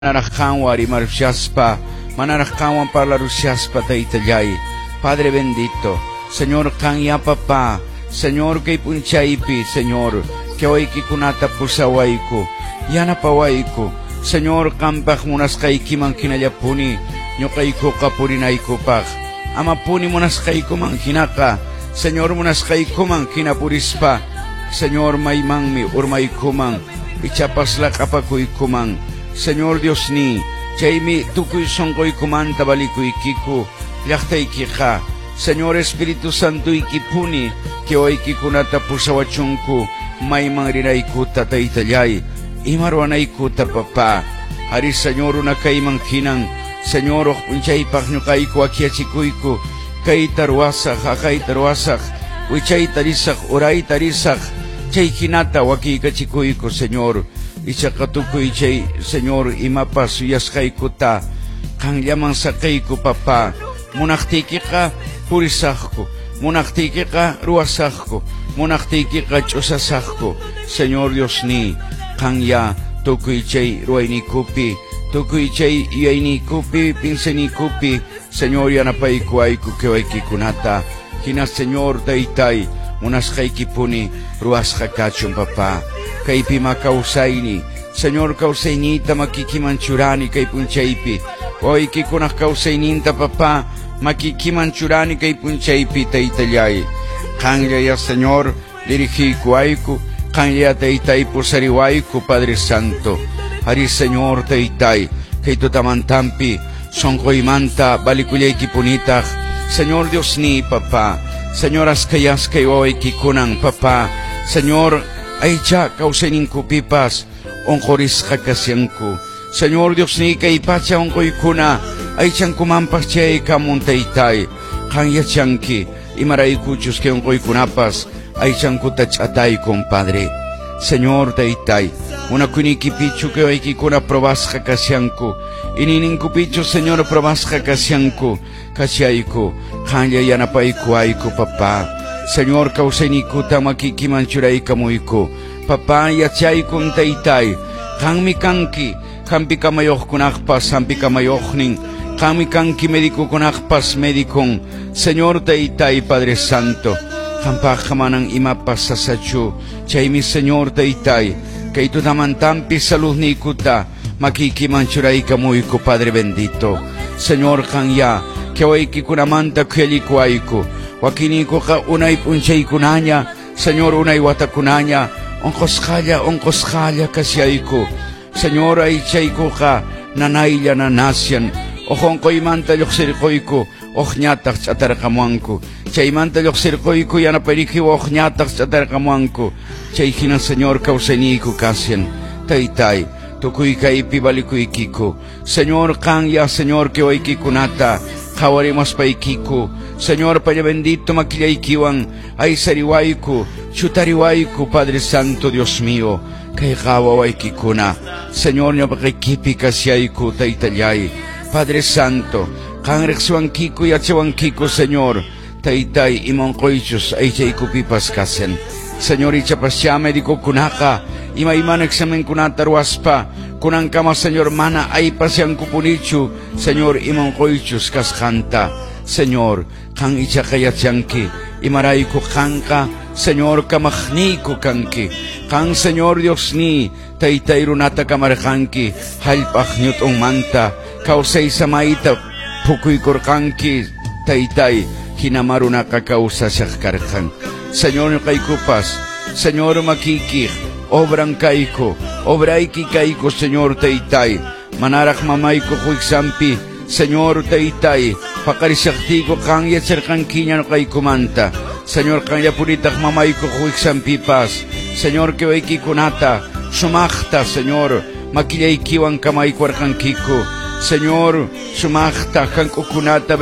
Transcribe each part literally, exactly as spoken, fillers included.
Manarajkanwa rimarushaspa, manarajkanwan parlarushaspa taitallay. Padre bendito, Señor kanya papá, Señor kay punchaypi, Señor, que hoy kikunata pusawayku, yanapawayku, Señor kampag munas kay kiman kinayapuni, nyo kayko kapurinayko pag. Amapuni munas kayko mang kinaka, Señor munas kayko mang kinapurispa, Señor may mangmi urmay kumang, ichapasla kapakuy kumang. Señor Dios ni, chaymi tukuy songkoy kumanta balikuy kiku, yaktay kika. Señor Espíritu Santo ikipuni, que hoy kikunata pusawachunku, may mangrinayku tataytayay, imarwanayku tapapa. Ari Señor una kay mangkinang, Señor unchay paknyo kayko akiachikuyku, kay tarwasak, akay tarwasak, uchay tarisak, uray tarisak, chay kinata wakikachikuyku, Señor. Ichakatukoy chay, Señor, imapa suyaskay kuta, kang lamang sakay ko papa, munaktiki ka, purisak ko, munaktiki ka, ruwasak ko, munaktiki ka, tsusasak ko, Señor Dios ni, kang ya, tukoy chay, ruay ni kupi, tukoy chay, iyay ni kupi, pinse ni kupi, Señor, yanapay ko ay kukiway kikunata, kina Señor, taytay, munas kay kipuni, ruwas kakachong papa, kay pima kausayni, Señor kausaynita makikimanchurani kay punchaypi, oy kikunak kausayninta papa, makikimanchurani kay punchaypi taytayay. Kanyaya Señor, dirigiko ayku, kanyaya taytay pusariwayku Padre Santo. Hari Señor taytay, kay tutamantampi, songkoy manta, balikuyay kipunitag, Señor Dios ni papa, Señor askayas kay oy kikunang papa, Señor ay cha kausainin ko pipas, ongkoris kakasyanku. Señor Dios ni kay pacha ongkoy kuna, ay chan kumampas chay kamuntaytay, kanya chanki, imaray kuchus kay ongkoy kunapas, ay chan kutachatay compadre. Señor taytay, una kunikipichu kay ay kikuna probas kakasyanku, inining kupichu Señor probas kakasyanku, kasyayko, kanya yanapay kuayko papa. Señor kausayniku ta makikimanchuray kamuyko, papa yachay kun taytay, kang mi kanki, kampi kamayok kunakpas, kampi kamayok ning, kang mi kanki mediko kunakpas medikong, Señor taytay Padre Santo, kampak kamanang imapas sa sachu, chay mi Señor taytay, kay tutamantampi salud ni kuta, makikimanchuray kamuyko Padre bendito, Señor kang ya, kaway kikunamanta kuyalikuayko, wakini ko ka unay punchay kunanya, Señor unay wata kunanya, ongkoskalya, ongkoskalya kasyay ko, Señor ay chay ko ka, nanayla na nasyan, okong ko'y mantalyok sirkoy ko, oknyatak sa tarakamuan ko, chay mantalyok sirkoy ko, yan aparikiw oknyatak sa tarakamuan ko, chay kinang Señor kausani ko kasyan, taytay, tukoy kay pibalikoy kiko, Señor kanya, Señor kiway kikunata, kawarimas pa ikiko, Señor Padre bendito makiyaykiwan, ay sariway ko, chutariway ko, Padre Santo Dios mío, kay kawaway kikuna, Señor nyo pakikipi kasyay ko, taytalyay, Padre Santo, kang reksuang kiko yatsawang kiko, Señor, taytay imong koichus ay chay kupipas kasen, Señor ichapasyame di ko kunaka, ima-ima nagsamin kunatarwas pa, kunang kama Señor mana ay pasyang kupunichu, Señor imong koichus kaskanta, Señor, kang ichakayat yanki, imaray ko kangka, Señor kamakni ko kangki, kang Señor Dios ni, taytay runata kamarkanki, halpak nyut ong manta, kausay samaita, pukuy korkanki, taytay, hinamaruna kakausa siya karkan. Señor kay kupas, Señor makikik, obrang kayko, obray kikayko, Señor taytay, manarak mamay ko kuiksampi, Señor taytay, pakarisakti ko kang yatser kang kinyan kay kumanta, Señor kang yapuritak mamay ko kuiksampi pas, Señor kiway kikunata, sumakta, Señor, makilay kiwang kamay kwarkang kiko, Señor, sumakta kang kukunata,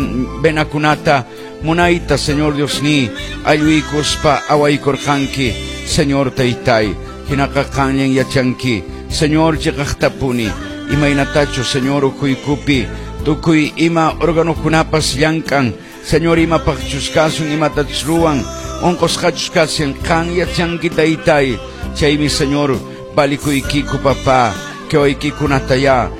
benakunata, munaita, Señor Dios ni, ayuikos pa away korkanki, Señor taytay, kinakakanyang yachanki, Señor chikaktapuni, imay natacho, Señor ukuy kupi, tukuy ima organo kunapas yankang, Señor ima pakchuskasong ima tatsruang, ongkos kachuskasyan kang yachanki taytay, chay mi Señor, balikoy kiko papa, que hoy kikunataya